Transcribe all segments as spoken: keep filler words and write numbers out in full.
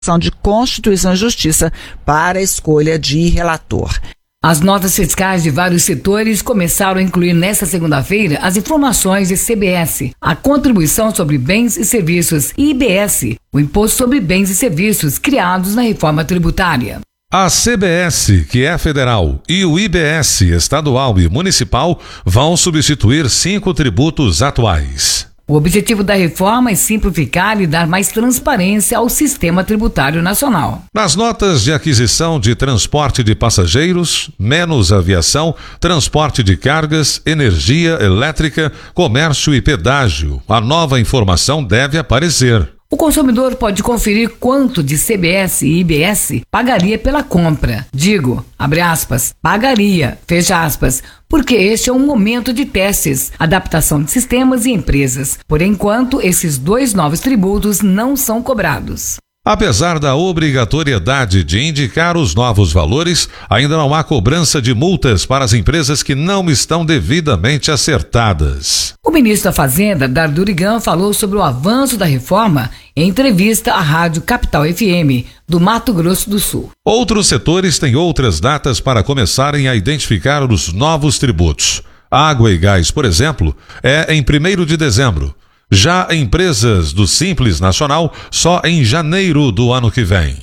de Constituição e Justiça para a escolha de relator. As notas fiscais de vários setores começaram a incluir nesta segunda-feira as informações de C B S, a Contribuição sobre Bens e Serviços, e I B S, o Imposto sobre Bens e Serviços criados na reforma tributária. A C B S, que é federal, e o I B S, estadual e municipal, vão substituir cinco tributos atuais. O objetivo da reforma é simplificar e dar mais transparência ao sistema tributário nacional. Nas notas de aquisição de transporte de passageiros, menos aviação, transporte de cargas, energia elétrica, comércio e pedágio, a nova informação deve aparecer. O consumidor pode conferir quanto de C B S e I B S pagaria pela compra. Digo, abre aspas, pagaria, fecha aspas, porque este é um momento de testes, adaptação de sistemas e empresas. Por enquanto, esses dois novos tributos não são cobrados. Apesar da obrigatoriedade de indicar os novos valores, ainda não há cobrança de multas para as empresas que não estão devidamente acertadas. O ministro da Fazenda, Dardo Durigan, falou sobre o avanço da reforma em entrevista à Rádio Capital F M, do Mato Grosso do Sul. Outros setores têm outras datas para começarem a identificar os novos tributos. Água e gás, por exemplo, é em primeiro de dezembro. Já empresas do Simples Nacional, só em janeiro do ano que vem.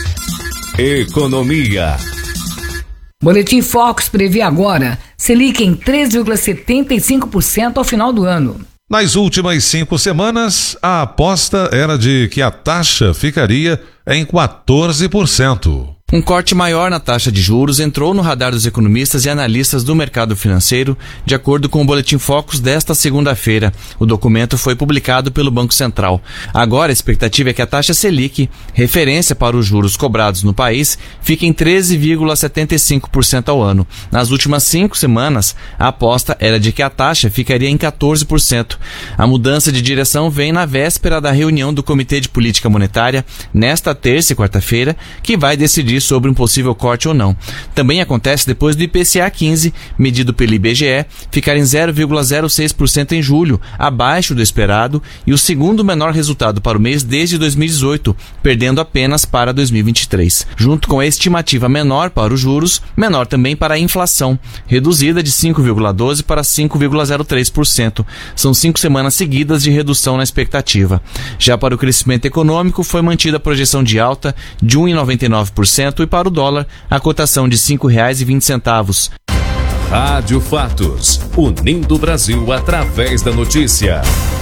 Economia. Boletim Focus prevê agora Selic em três vírgula setenta e cinco por cento ao final do ano. Nas últimas cinco semanas, a aposta era de que a taxa ficaria em quatorze por cento. Um corte maior na taxa de juros entrou no radar dos economistas e analistas do mercado financeiro, de acordo com o Boletim Focus desta segunda-feira. O documento foi publicado pelo Banco Central. Agora, a expectativa é que a taxa Selic, referência para os juros cobrados no país, fique em treze vírgula setenta e cinco por cento ao ano. Nas últimas cinco semanas, a aposta era de que a taxa ficaria em quatorze por cento. A mudança de direção vem na véspera da reunião do Comitê de Política Monetária, nesta terça e quarta-feira, que vai decidir sobre um possível corte ou não. Também acontece depois do I P C A quinze, medido pelo I B G E, ficar em zero vírgula zero seis por cento em julho, abaixo do esperado, e o segundo menor resultado para o mês desde dois mil e dezoito, perdendo apenas para dois mil e vinte e três. Junto com a estimativa menor para os juros, menor também para a inflação, reduzida de cinco vírgula doze por cento para cinco vírgula zero três por cento. São cinco semanas seguidas de redução na expectativa. Já para o crescimento econômico, foi mantida a projeção de alta de um vírgula noventa e nove por cento e para o dólar, a cotação de cinco reais e vinte centavos. Rádio Fatos, unindo o Brasil através da notícia.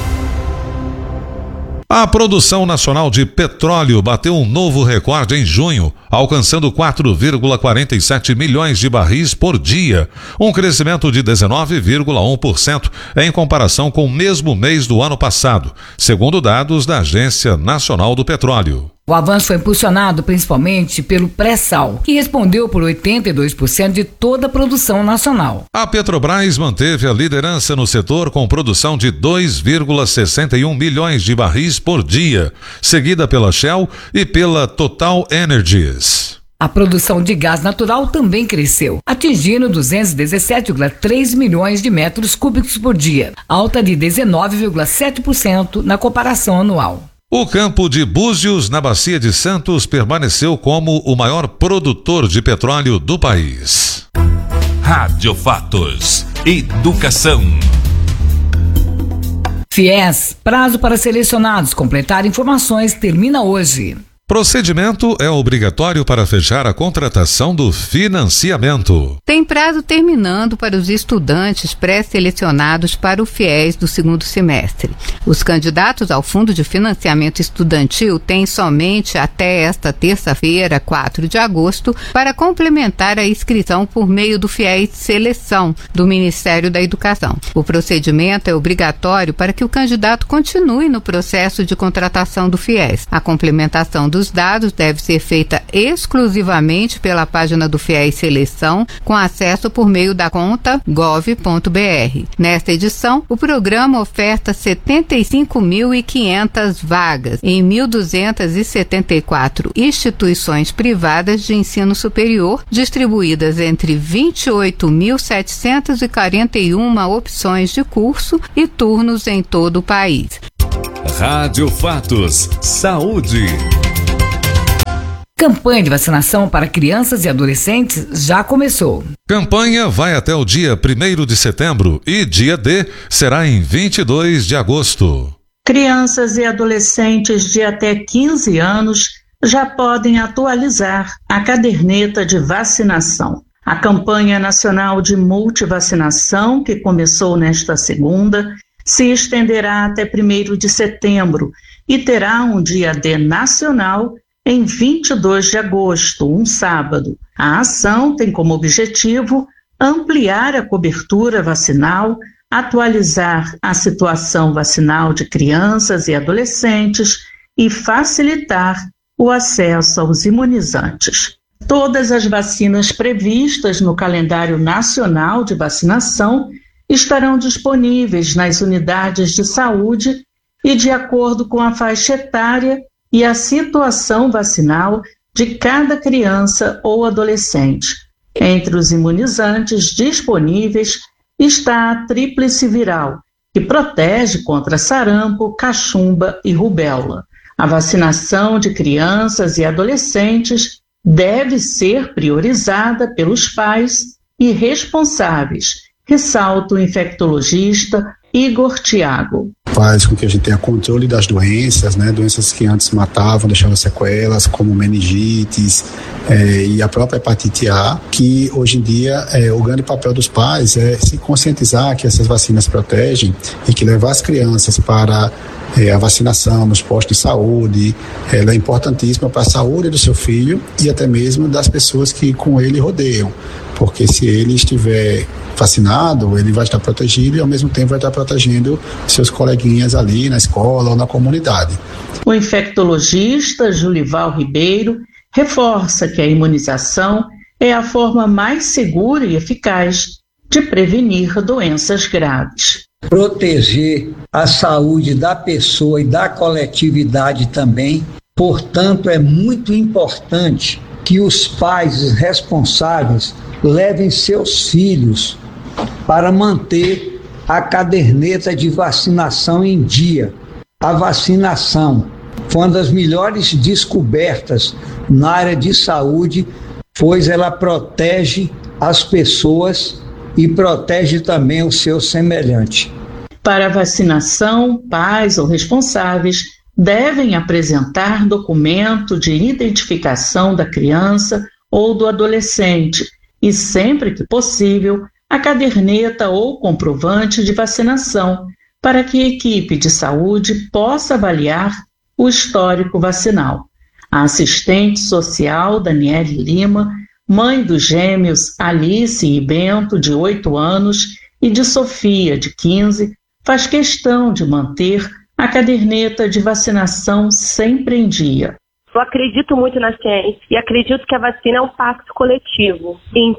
A produção nacional de petróleo bateu um novo recorde em junho, alcançando quatro vírgula quarenta e sete milhões de barris por dia, um crescimento de dezenove vírgula um por cento em comparação com o mesmo mês do ano passado, segundo dados da Agência Nacional do Petróleo. O avanço foi impulsionado principalmente pelo pré-sal, que respondeu por oitenta e dois por cento de toda a produção nacional. A Petrobras manteve a liderança no setor com produção de dois vírgula sessenta e um milhões de barris por dia, seguida pela Shell e pela Total Energies. A produção de gás natural também cresceu, atingindo duzentos e dezessete vírgula três milhões de metros cúbicos por dia, alta de dezenove vírgula sete por cento na comparação anual. O campo de Búzios, na Bacia de Santos, permaneceu como o maior produtor de petróleo do país. Rádio Fatos. Educação. FIES, prazo para selecionados completar informações termina hoje. Procedimento é obrigatório para fechar a contratação do financiamento. Tem prazo terminando para os estudantes pré-selecionados para o FIES do segundo semestre. Os candidatos ao Fundo de Financiamento Estudantil têm somente até esta terça-feira, quatro de agosto, para complementar a inscrição por meio do FIES Seleção do Ministério da Educação. O procedimento é obrigatório para que o candidato continue no processo de contratação do FIES. A complementação dos dados deve ser feita exclusivamente pela página do FIES Seleção, com acesso por meio da conta gov ponto br. Nesta edição, o programa oferta setenta e cinco mil e quinhentas vagas em mil duzentas e setenta e quatro instituições privadas de ensino superior, distribuídas entre vinte e oito mil setecentas e quarenta e uma opções de curso e turnos em todo o país. Rádio Fatos. Saúde. campanha de vacinação para crianças e adolescentes já começou. Campanha vai até o dia primeiro de setembro e dia D será em vinte e dois de agosto. Crianças e adolescentes de até quinze anos já podem atualizar a caderneta de vacinação. A campanha nacional de multivacinação, que começou nesta segunda, se estenderá até primeiro de setembro e terá um dia D nacional em vinte e dois de agosto, um sábado. A ação tem como objetivo ampliar a cobertura vacinal, atualizar a situação vacinal de crianças e adolescentes e facilitar o acesso aos imunizantes. Todas as vacinas previstas no calendário nacional de vacinação estarão disponíveis nas unidades de saúde e de acordo com a faixa etária e a situação vacinal de cada criança ou adolescente. Entre os imunizantes disponíveis está a tríplice viral, que protege contra sarampo, cachumba e rubéola. A vacinação de crianças e adolescentes deve ser priorizada pelos pais e responsáveis, ressalta o infectologista Igor Thiago. Faz com que a gente tenha controle das doenças, né? Doenças que antes matavam, deixavam sequelas, como meningites é, e a própria hepatite A, que hoje em dia é, o grande papel dos pais é se conscientizar que essas vacinas protegem e que levar as crianças para é, a vacinação nos postos de saúde, ela é importantíssima para a saúde do seu filho e até mesmo das pessoas que com ele rodeiam, porque se ele estiver vacinado, ele vai estar protegido e ao mesmo tempo vai estar protegendo seus coleguinhas ali na escola ou na comunidade. O infectologista Julival Ribeiro reforça que a imunização é a forma mais segura e eficaz de prevenir doenças graves. Proteger a saúde da pessoa e da coletividade também, portanto, é muito importante que os pais responsáveis levem seus filhos para manter a caderneta de vacinação em dia. A vacinação foi uma das melhores descobertas na área de saúde, pois ela protege as pessoas e protege também o seu semelhante. Para a vacinação, pais ou responsáveis devem apresentar documento de identificação da criança ou do adolescente e, sempre que possível, a caderneta ou comprovante de vacinação, para que a equipe de saúde possa avaliar o histórico vacinal. A assistente social Daniele Lima, mãe dos gêmeos Alice e Bento, de oito anos, e de Sofia, de quinze, faz questão de manter a caderneta de vacinação sempre em dia. Eu acredito muito na ciência e acredito que a vacina é um pacto coletivo.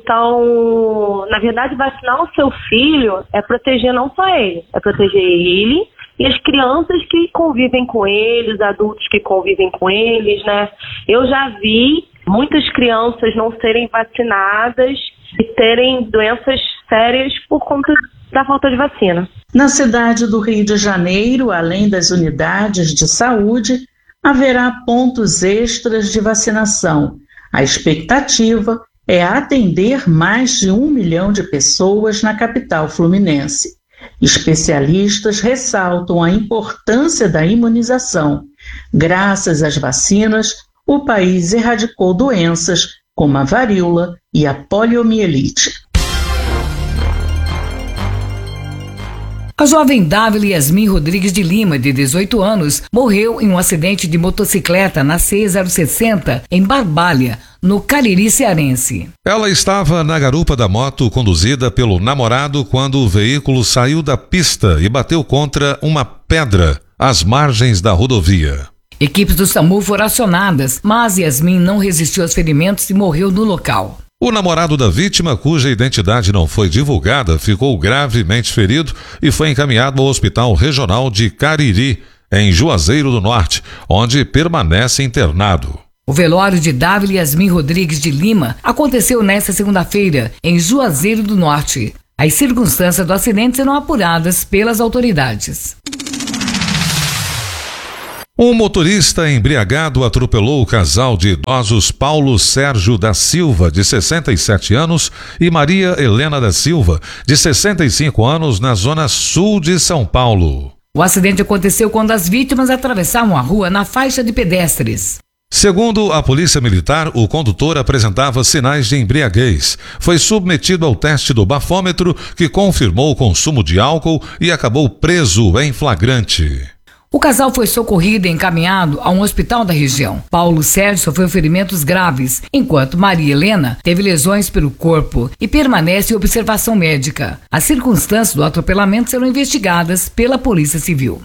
Então, na verdade, vacinar o seu filho é proteger não só ele, é proteger ele e as crianças que convivem com eles, adultos que convivem com eles, né? Eu já vi muitas crianças não serem vacinadas e terem doenças sérias por conta da falta de vacina. Na cidade do Rio de Janeiro, além das unidades de saúde, haverá pontos extras de vacinação. A expectativa é atender mais de um milhão de pessoas na capital fluminense. Especialistas ressaltam a importância da imunização. Graças às vacinas, o país erradicou doenças como a varíola e a poliomielite. A jovem Dávila Yasmin Rodrigues de Lima, de dezoito anos, morreu em um acidente de motocicleta na C zero sessenta, em Barbalha, no Cariri cearense. Ela estava na garupa da moto conduzida pelo namorado quando o veículo saiu da pista e bateu contra uma pedra às margens da rodovia. Equipes do SAMU foram acionadas, mas Yasmin não resistiu aos ferimentos e morreu no local. O namorado da vítima, cuja identidade não foi divulgada, ficou gravemente ferido e foi encaminhado ao Hospital Regional de Cariri, em Juazeiro do Norte, onde permanece internado. O velório de Dávila Yasmin Rodrigues de Lima aconteceu nesta segunda-feira, em Juazeiro do Norte. As circunstâncias do acidente serão apuradas pelas autoridades. Um motorista embriagado atropelou o casal de idosos Paulo Sérgio da Silva, de sessenta e sete anos, e Maria Helena da Silva, de sessenta e cinco anos, na zona sul de São Paulo. O acidente aconteceu quando as vítimas atravessavam a rua na faixa de pedestres. Segundo a Polícia Militar, o condutor apresentava sinais de embriaguez. Foi submetido ao teste do bafômetro, que confirmou o consumo de álcool e acabou preso em flagrante. O casal foi socorrido e encaminhado a um hospital da região. Paulo Sérgio sofreu ferimentos graves, enquanto Maria Helena teve lesões pelo corpo e permanece em observação médica. As circunstâncias do atropelamento serão investigadas pela Polícia Civil.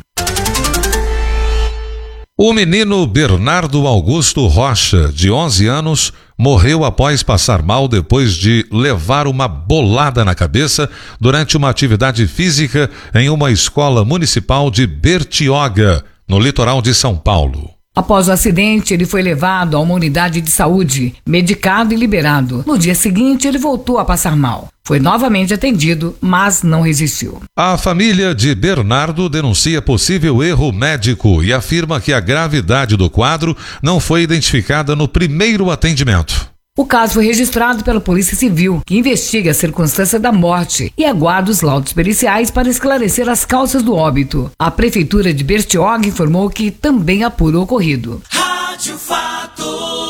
O menino Bernardo Augusto Rocha, de onze anos, morreu após passar mal depois de levar uma bolada na cabeça durante uma atividade física em uma escola municipal de Bertioga, no litoral de São Paulo. Após o acidente, ele foi levado a uma unidade de saúde, medicado e liberado. No dia seguinte, ele voltou a passar mal. Foi novamente atendido, mas não resistiu. A família de Bernardo denuncia possível erro médico e afirma que a gravidade do quadro não foi identificada no primeiro atendimento. O caso foi registrado pela Polícia Civil, que investiga a circunstância da morte e aguarda os laudos periciais para esclarecer as causas do óbito. A Prefeitura de Bertioga informou que também apura o ocorrido. Rádio Fatos.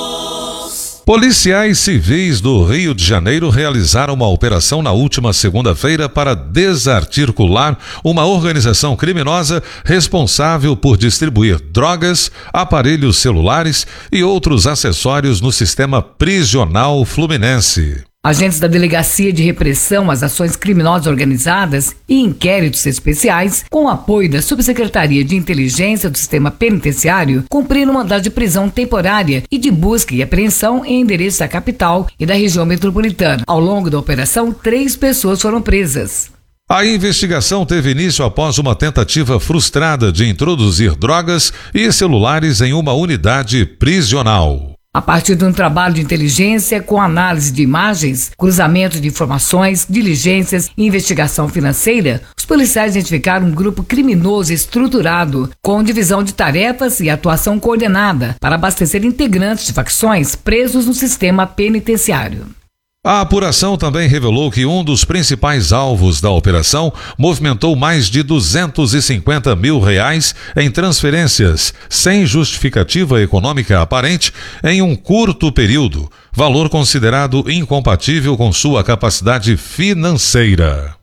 Policiais civis do Rio de Janeiro realizaram uma operação na última segunda-feira para desarticular uma organização criminosa responsável por distribuir drogas, aparelhos celulares e outros acessórios no sistema prisional fluminense. Agentes da Delegacia de Repressão às Ações Criminosas Organizadas e Inquéritos Especiais, com o apoio da Subsecretaria de Inteligência do Sistema Penitenciário, cumpriram mandado de prisão temporária e de busca e apreensão em endereços da capital e da região metropolitana. Ao longo da operação, três pessoas foram presas. A investigação teve início após uma tentativa frustrada de introduzir drogas e celulares em uma unidade prisional. A partir de um trabalho de inteligência com análise de imagens, cruzamento de informações, diligências e investigação financeira, os policiais identificaram um grupo criminoso estruturado com divisão de tarefas e atuação coordenada para abastecer integrantes de facções presos no sistema penitenciário. A apuração também revelou que um dos principais alvos da operação movimentou mais de duzentos e cinquenta mil reais em transferências, sem justificativa econômica aparente, em um curto período, valor considerado incompatível com sua capacidade financeira.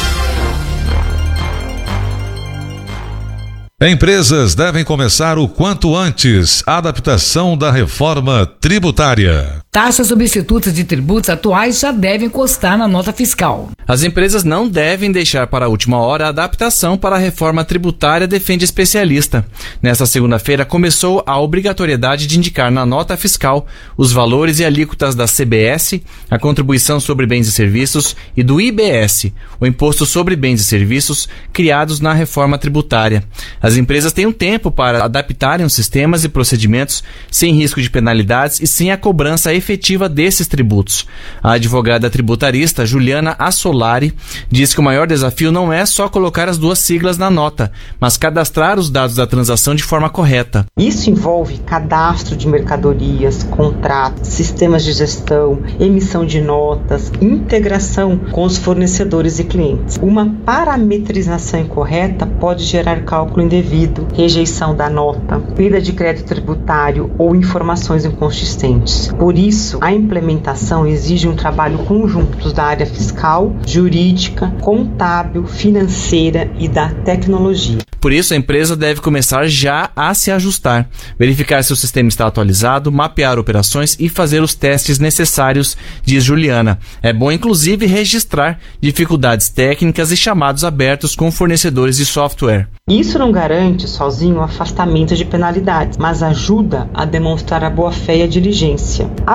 Empresas devem começar o quanto antes a adaptação da reforma tributária. Taxas substitutas de tributos atuais já devem constar na nota fiscal. As empresas não devem deixar para a última hora a adaptação para a reforma tributária, defende especialista. Nesta segunda-feira começou a obrigatoriedade de indicar na nota fiscal os valores e alíquotas da C B S, a contribuição sobre bens e serviços, e do I B S, o imposto sobre bens e serviços, criados na reforma tributária. As empresas têm um tempo para adaptarem os sistemas e procedimentos sem risco de penalidades e sem a cobrança efetiva desses tributos. A advogada tributarista Juliana Assolari diz que o maior desafio não é só colocar as duas siglas na nota, mas cadastrar os dados da transação de forma correta. Isso envolve cadastro de mercadorias, contratos, sistemas de gestão, emissão de notas, integração com os fornecedores e clientes. Uma parametrização incorreta pode gerar cálculo indevido, rejeição da nota, perda de crédito tributário ou informações inconsistentes. Por isso, a implementação exige um trabalho conjunto da área fiscal, jurídica, contábil, financeira e da tecnologia. Por isso, a empresa deve começar já a se ajustar, verificar se o sistema está atualizado, mapear operações e fazer os testes necessários, diz Juliana. É bom, inclusive, registrar dificuldades técnicas e chamados abertos com fornecedores de software. Isso não garante sozinho o afastamento de penalidades, mas ajuda a demonstrar a boa-fé e a diligência. A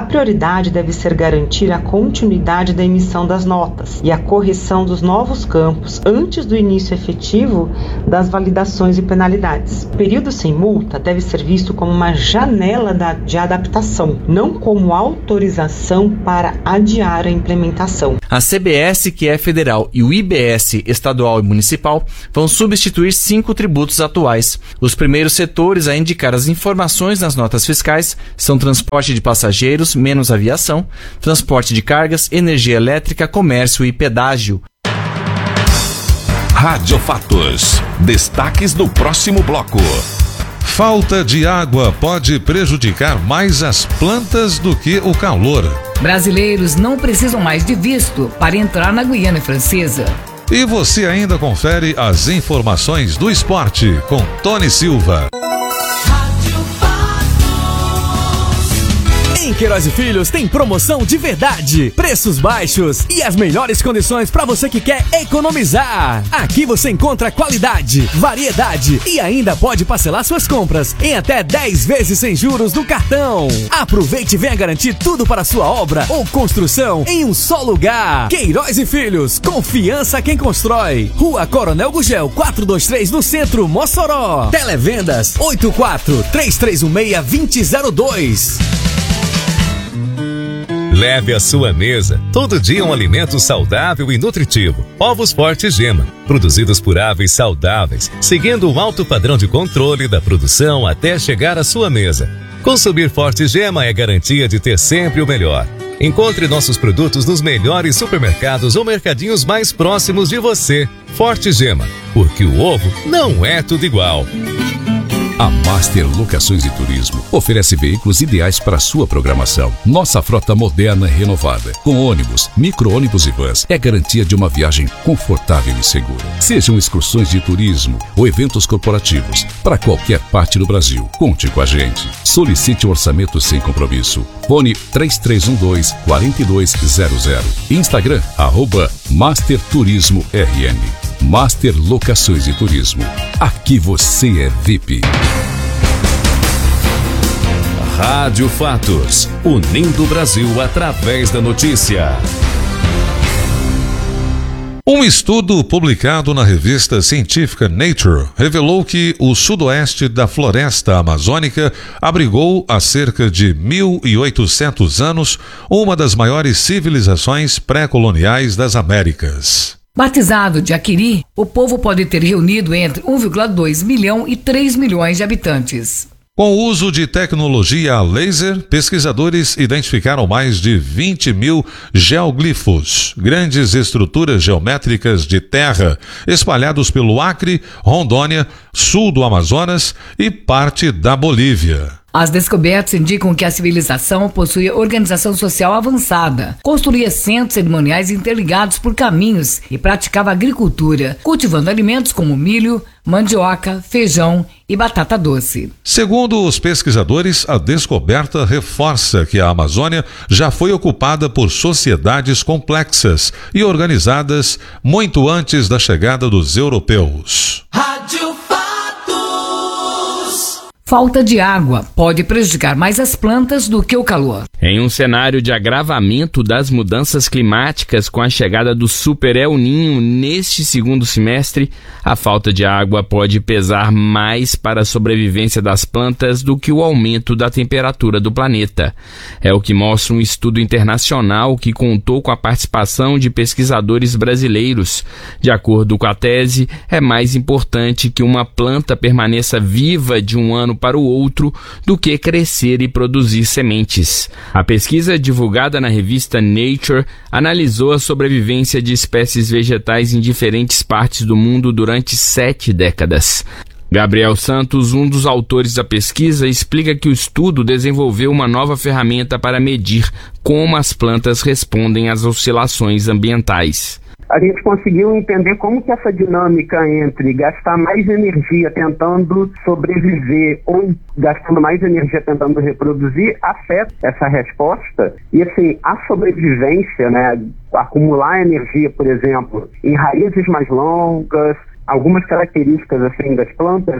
prioridade deve ser garantir a continuidade da emissão das notas e a correção dos novos campos antes do início efetivo das validações e penalidades. O período sem multa deve ser visto como uma janela de adaptação, não como autorização para adiar a implementação. A C B S, que é federal, e o I B S, estadual e municipal, vão substituir cinco tributos atuais. Os primeiros setores a indicar as informações nas notas fiscais são transporte de passageiros, menos aviação, transporte de cargas, energia elétrica, comércio e pedágio. Rádio Fatos. Destaques do próximo bloco. Falta de água pode prejudicar mais as plantas do que o calor. Brasileiros não precisam mais de visto para entrar na Guiana Francesa. E você ainda confere as informações do esporte com Tony Silva. Em Queiroz e Filhos tem promoção de verdade, preços baixos e as melhores condições para você que quer economizar. Aqui você encontra qualidade, variedade e ainda pode parcelar suas compras em até dez vezes sem juros no cartão. Aproveite e venha garantir tudo para sua obra ou construção em um só lugar. Queiroz e Filhos, confiança quem constrói. Rua Coronel Gugel quatrocentos e vinte e três no centro, Mossoró. Televendas oito quatro três três um seis dois zero zero dois. Leve à sua mesa todo dia um alimento saudável e nutritivo. Ovos Forte Gema, produzidos por aves saudáveis, seguindo um alto padrão de controle da produção até chegar à sua mesa. Consumir Forte Gema é garantia de ter sempre o melhor. Encontre nossos produtos nos melhores supermercados ou mercadinhos mais próximos de você. Forte Gema, porque o ovo não é tudo igual. A Master Locações e Turismo oferece veículos ideais para sua programação. Nossa frota moderna e renovada, com ônibus, micro-ônibus e vans, é garantia de uma viagem confortável e segura. Sejam excursões de turismo ou eventos corporativos, para qualquer parte do Brasil, conte com a gente. Solicite um orçamento sem compromisso. Fone três três um dois, quatro dois zero zero. Instagram, arroba Master Turismo R N. Master Locações e Turismo. Aqui você é V I P. Rádio Fatos. Unindo o Brasil através da notícia. Um estudo publicado na revista científica Nature revelou que o sudoeste da floresta amazônica abrigou há cerca de mil e oitocentos anos uma das maiores civilizações pré-coloniais das Américas. Batizado de Aquiri, o povo pode ter reunido entre um vírgula dois milhão e três milhões de habitantes. Com o uso de tecnologia a laser, pesquisadores identificaram mais de vinte mil geoglifos, grandes estruturas geométricas de terra, espalhados pelo Acre, Rondônia, sul do Amazonas e parte da Bolívia. As descobertas indicam que a civilização possuía organização social avançada, construía centros cerimoniais interligados por caminhos e praticava agricultura, cultivando alimentos como milho, mandioca, feijão e batata doce. Segundo os pesquisadores, a descoberta reforça que a Amazônia já foi ocupada por sociedades complexas e organizadas muito antes da chegada dos europeus. Rádio Fatos. Falta de água pode prejudicar mais as plantas do que o calor. Em um cenário de agravamento das mudanças climáticas com a chegada do Super El Niño neste segundo semestre, a falta de água pode pesar mais para a sobrevivência das plantas do que o aumento da temperatura do planeta. É o que mostra um estudo internacional que contou com a participação de pesquisadores brasileiros. De acordo com a tese, é mais importante que uma planta permaneça viva de um ano para o outro do que crescer e produzir sementes. A pesquisa divulgada na revista Nature analisou a sobrevivência de espécies vegetais em diferentes partes do mundo durante sete décadas. Gabriel Santos, um dos autores da pesquisa, explica que o estudo desenvolveu uma nova ferramenta para medir como as plantas respondem às oscilações ambientais. A gente conseguiu entender como que essa dinâmica entre gastar mais energia tentando sobreviver ou gastando mais energia tentando reproduzir afeta essa resposta. E assim, a sobrevivência, né, acumular energia, por exemplo, em raízes mais longas, algumas características assim das plantas, né,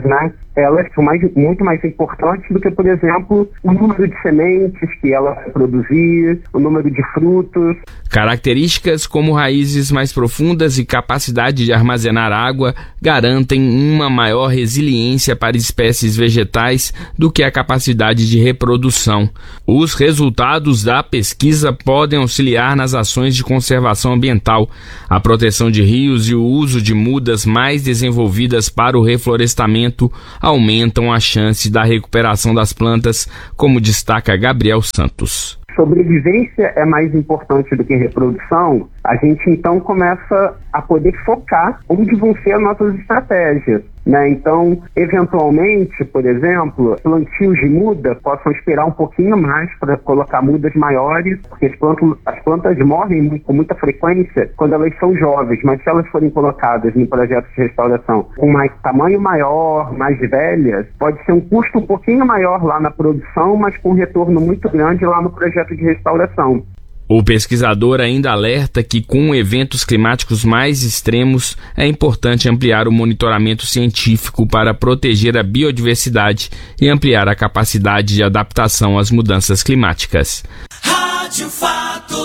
elas são mais, muito mais importantes do que, por exemplo, o número de sementes que ela vai produzir, o número de frutos. Características como raízes mais profundas e capacidade de armazenar água garantem uma maior resiliência para espécies vegetais do que a capacidade de reprodução. Os resultados da pesquisa podem auxiliar nas ações de conservação ambiental, a proteção de rios e o uso de mudas mais desenvolvidas para o reflorestamento aumentam a chance da recuperação das plantas, como destaca Gabriel Santos. Sobrevivência é mais importante do que reprodução, a gente então começa a poder focar onde vão ser as nossas estratégias, né? Então, eventualmente, por exemplo, plantios de muda possam esperar um pouquinho mais para colocar mudas maiores, porque as plantas, as plantas morrem com muita frequência quando elas são jovens, mas se elas forem colocadas em projetos de restauração com mais tamanho maior, mais velhas, pode ser um custo um pouquinho maior lá na produção, mas com um retorno muito grande lá no projeto de restauração. O pesquisador ainda alerta que, com eventos climáticos mais extremos, é importante ampliar o monitoramento científico para proteger a biodiversidade e ampliar a capacidade de adaptação às mudanças climáticas. Rádio Fatos.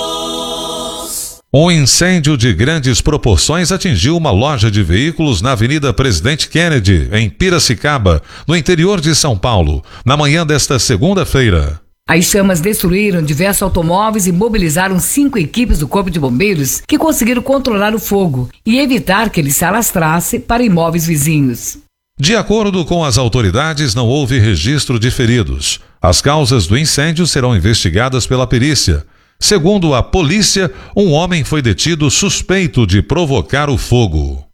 Um incêndio de grandes proporções atingiu uma loja de veículos na Avenida Presidente Kennedy, em Piracicaba, no interior de São Paulo, na manhã desta segunda-feira. As chamas destruíram diversos automóveis e mobilizaram cinco equipes do Corpo de Bombeiros que conseguiram controlar o fogo e evitar que ele se alastrasse para imóveis vizinhos. De acordo com as autoridades, não houve registro de feridos. As causas do incêndio serão investigadas pela perícia. Segundo a polícia, um homem foi detido suspeito de provocar o fogo.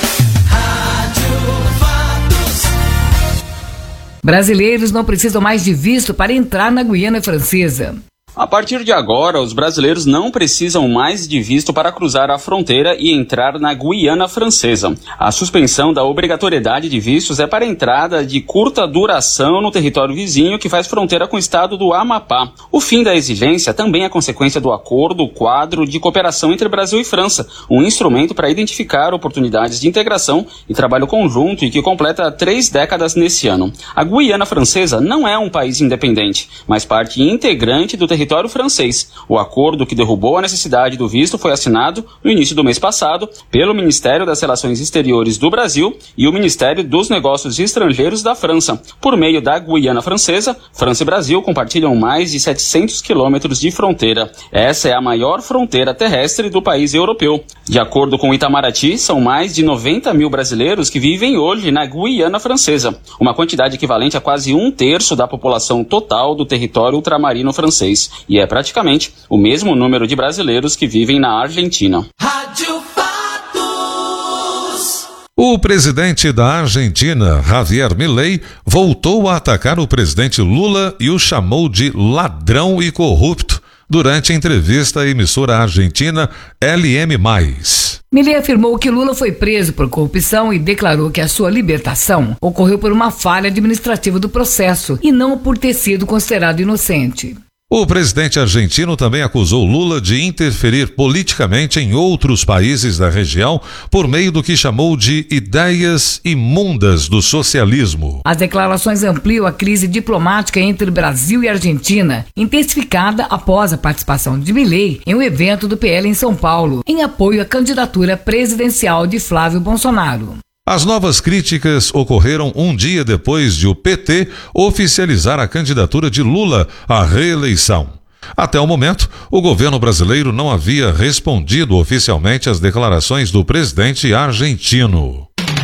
Brasileiros não precisam mais de visto para entrar na Guiana Francesa. A partir de agora, os brasileiros não precisam mais de visto para cruzar a fronteira e entrar na Guiana Francesa. A suspensão da obrigatoriedade de vistos é para entrada de curta duração no território vizinho que faz fronteira com o estado do Amapá. O fim da exigência também é consequência do acordo quadro de cooperação entre Brasil e França, um instrumento para identificar oportunidades de integração e trabalho conjunto e que completa três décadas nesse ano. A Guiana Francesa não é um país independente, mas parte integrante do território território francês. O acordo que derrubou a necessidade do visto foi assinado no início do mês passado pelo Ministério das Relações Exteriores do Brasil e o Ministério dos Negócios Estrangeiros da França. Por meio da Guiana Francesa, França e Brasil compartilham mais de setecentos quilômetros de fronteira. Essa é a maior fronteira terrestre do país europeu. De acordo com o Itamaraty, são mais de noventa mil brasileiros que vivem hoje na Guiana Francesa, uma quantidade equivalente a quase um terço da população total do território ultramarino francês. E é praticamente o mesmo número de brasileiros que vivem na Argentina. Rádio Fatos. O presidente da Argentina, Javier Milei, voltou a atacar o presidente Lula e o chamou de ladrão e corrupto durante a entrevista à emissora argentina L M mais. Milei afirmou que Lula foi preso por corrupção e declarou que a sua libertação ocorreu por uma falha administrativa do processo e não por ter sido considerado inocente. O presidente argentino também acusou Lula de interferir politicamente em outros países da região por meio do que chamou de ideias imundas do socialismo. As declarações ampliam a crise diplomática entre Brasil e Argentina, intensificada após a participação de Milei em um evento do P L em São Paulo, em apoio à candidatura presidencial de Flávio Bolsonaro. As novas críticas ocorreram um dia depois de o P T oficializar a candidatura de Lula à reeleição. Até o momento, o governo brasileiro não havia respondido oficialmente às declarações do presidente argentino.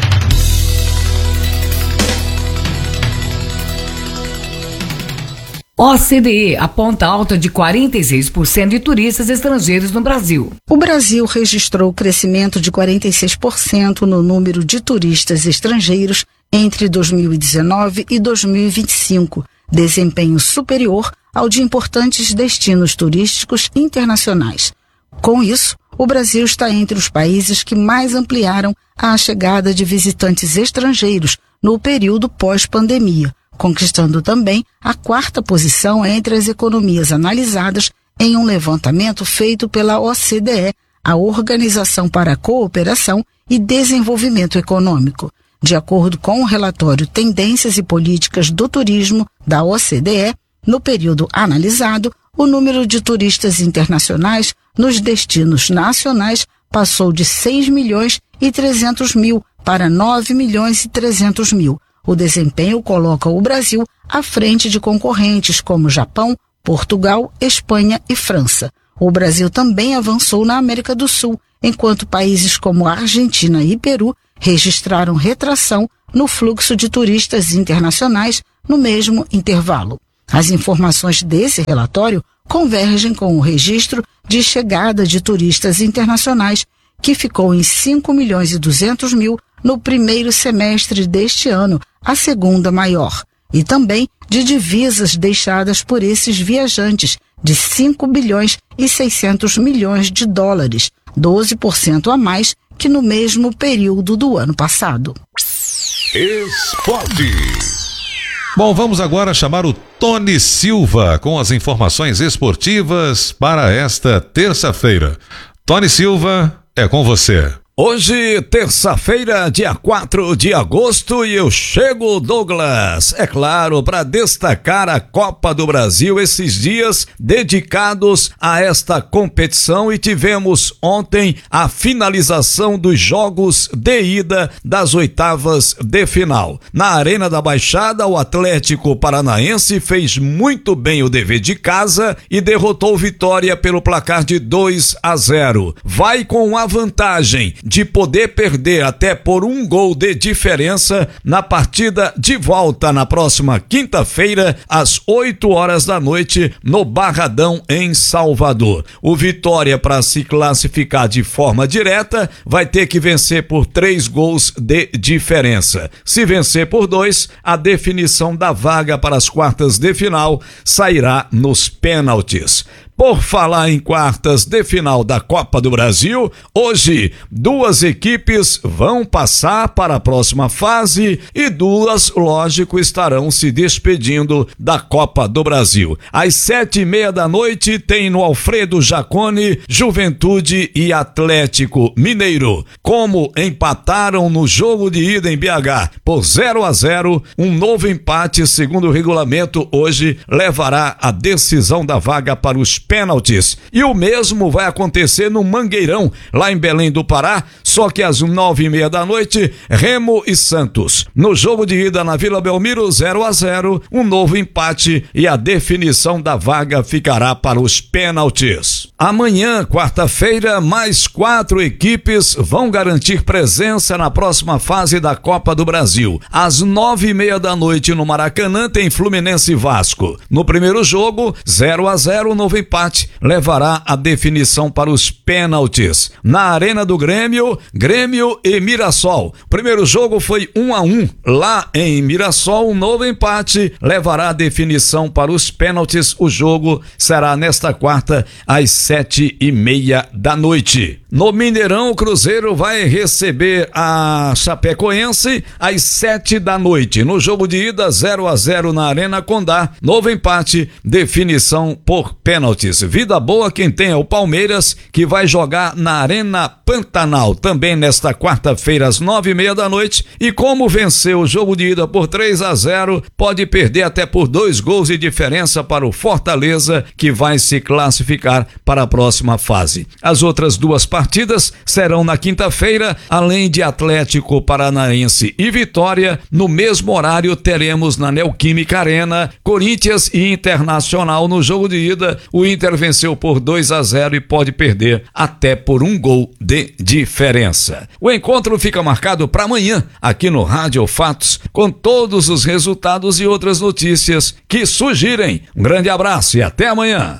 O C D E aponta alta de quarenta e seis por cento de turistas estrangeiros no Brasil. O Brasil registrou crescimento de quarenta e seis por cento no número de turistas estrangeiros entre dois mil e dezenove e dois mil e vinte e cinco, desempenho superior ao de importantes destinos turísticos internacionais. Com isso, o Brasil está entre os países que mais ampliaram a chegada de visitantes estrangeiros no período pós-pandemia, conquistando também a quarta posição entre as economias analisadas em um levantamento feito pela O C D E, a Organização para a Cooperação e Desenvolvimento Econômico. De acordo com o relatório Tendências e Políticas do Turismo da O C D E, no período analisado, o número de turistas internacionais nos destinos nacionais passou de seis milhões e trezentos mil para nove milhões e trezentos mil. O desempenho coloca o Brasil à frente de concorrentes como Japão, Portugal, Espanha e França. O Brasil também avançou na América do Sul, enquanto países como Argentina e Peru registraram retração no fluxo de turistas internacionais no mesmo intervalo. As informações desse relatório convergem com o registro de chegada de turistas internacionais, que ficou em cinco milhões e duzentos mil no primeiro semestre deste ano, a segunda maior, e também de divisas deixadas por esses viajantes, de cinco bilhões e seiscentos milhões de dólares, doze por cento a mais que no mesmo período do ano passado. Esporte. Bom, vamos agora chamar o Tony Silva com as informações esportivas para esta terça-feira. Tony Silva, é com você. Hoje, terça-feira, dia quatro de agosto, e eu chego, Douglas, é claro, para destacar a Copa do Brasil, esses dias dedicados a esta competição, e tivemos ontem a finalização dos jogos de ida das oitavas de final. Na Arena da Baixada, o Atlético Paranaense fez muito bem o dever de casa e derrotou o Vitória pelo placar de dois a zero. Vai com a vantagem de poder perder até por um gol de diferença na partida de volta na próxima quinta-feira, às oito horas da noite, no Barradão, em Salvador. O Vitória, para se classificar de forma direta, vai ter que vencer por três gols de diferença. Se vencer por dois, a definição da vaga para as quartas de final sairá nos pênaltis. Por falar em quartas de final da Copa do Brasil, hoje duas equipes vão passar para a próxima fase e duas, lógico, estarão se despedindo da Copa do Brasil. Às sete e meia da noite tem no Alfredo Jaconi Juventude e Atlético Mineiro. Como empataram no jogo de ida em B H por zero a zero, um novo empate, segundo o regulamento, hoje levará a decisão da vaga para os pênaltis. E o mesmo vai acontecer no Mangueirão, lá em Belém do Pará, só que às nove e meia da noite, Remo e Santos. No jogo de ida na Vila Belmiro, zero a zero, um novo empate e a definição da vaga ficará para os pênaltis. Amanhã, quarta-feira, mais quatro equipes vão garantir presença na próxima fase da Copa do Brasil. Às nove e meia da noite no Maracanã tem Fluminense e Vasco. No primeiro jogo, zero a zero, novo empate levará a definição para os pênaltis. Na Arena do Grêmio, Grêmio e Mirassol. Primeiro jogo foi um a um. Lá em Mirassol, um novo empate levará a definição para os pênaltis. O jogo será nesta quarta às sete e meia da noite. No Mineirão, o Cruzeiro vai receber a Chapecoense às sete da noite. No jogo de ida, zero a zero na Arena Condá. Novo empate, definição por pênaltis. Vida boa quem tem é o Palmeiras, que vai jogar na Arena Pantanal, também nesta quarta-feira às nove e meia da noite. E como venceu o jogo de ida por três a zero, pode perder até por dois gols de diferença para o Fortaleza, que vai se classificar para a próxima fase. As outras duas partidas serão na quinta-feira, além de Atlético Paranaense e Vitória. No mesmo horário teremos na Neoquímica Arena Corinthians e Internacional. No jogo de ida, o Inter venceu por dois a zero e pode perder até por um gol de diferença. O encontro fica marcado para amanhã, aqui no Rádio Fatos, com todos os resultados e outras notícias que surgirem. Um grande abraço e até amanhã.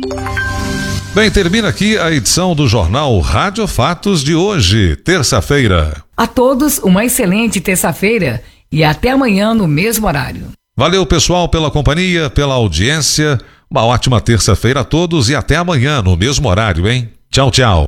Bem, termina aqui a edição do Jornal Rádio Fatos de hoje, terça-feira. A todos, uma excelente terça-feira e até amanhã no mesmo horário. Valeu, pessoal, pela companhia, pela audiência. Uma ótima terça-feira a todos e até amanhã no mesmo horário, hein? Tchau, tchau.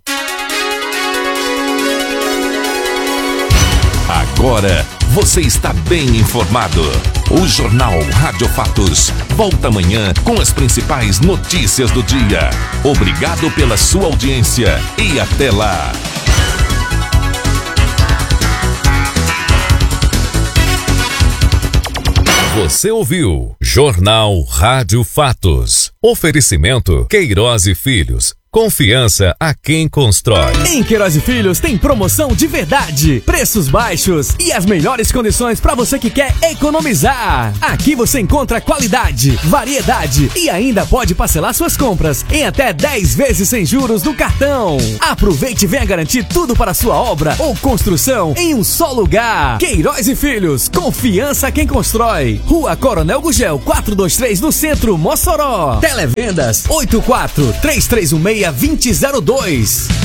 Agora você está bem informado. O Jornal Rádio Fatos volta amanhã com as principais notícias do dia. Obrigado pela sua audiência e até lá. Você ouviu Jornal Rádio Fatos. Oferecimento Queiroz e Filhos. Confiança a quem constrói. Em Queiroz e Filhos tem promoção de verdade, preços baixos e as melhores condições para você que quer economizar. Aqui você encontra qualidade, variedade e ainda pode parcelar suas compras em até dez vezes sem juros no cartão. Aproveite e venha garantir tudo para sua obra ou construção em um só lugar. Queiroz e Filhos, confiança a quem constrói. Rua Coronel Gugel, quatrocentos e vinte e três, no centro, Mossoró. Televendas oito quatro três três um seis dois zero dois.